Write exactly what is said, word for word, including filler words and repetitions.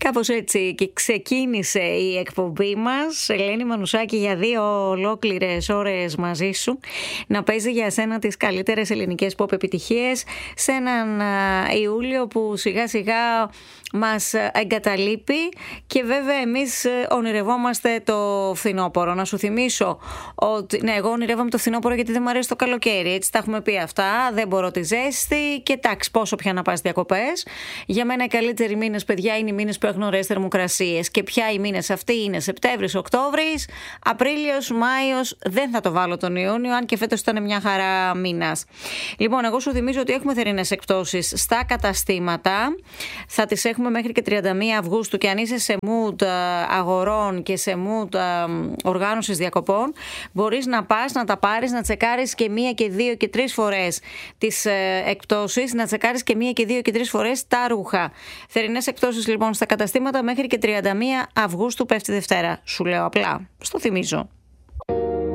Κάπως έτσι και ξεκίνησε η εκπομπή μας, Ελένη Μανουσάκη, για δύο ολόκληρες ώρες μαζί σου, να παίζει για σένα τις καλύτερες ελληνικές pop επιτυχίες σε έναν Ιούλιο που σιγά σιγά μας εγκαταλείπει και βέβαια εμείς ονειρευόμαστε το φθινόπωρο. Να σου θυμίσω ότι ναι, εγώ ονειρεύομαι το φθινόπωρο γιατί δεν μου αρέσει το καλοκαίρι, έτσι τα έχουμε πει αυτά, δεν μπορώ τη ζέστη και εντάξει, πόσο πια να πας διακοπές. Για μένα οι καλύτεροι μήνες, παιδιά, είναι οι μήνες που έχουν ωραίες θερμοκρασίες. Και πια οι μήνες αυτοί είναι Σεπτέμβρης, Οκτώβρης, Απρίλιος, Μάιος. Δεν θα το βάλω τον Ιούνιο, αν και φέτος ήταν μια χαρά μήνας. Λοιπόν, εγώ σου θυμίζω ότι έχουμε θερινές εκπτώσεις στα καταστήματα. Θα τις έχουμε μέχρι και τριάντα μία Αυγούστου και αν είσαι σε mood αγορών και σε mood οργάνωσης διακοπών, μπορείς να πας να τα πάρεις, να τσεκάρεις και μία και δύο και τρεις φορές τις εκπτώσεις, να τσεκάρεις και μία και δύο και τρεις φορές τα ρούχα. Θερινές εκπτώσεις λοιπόν στα καταστήματα μέχρι και τριάντα μία Αυγούστου, πέφτει Δευτέρα. Σου λέω απλά, στο θυμίζω.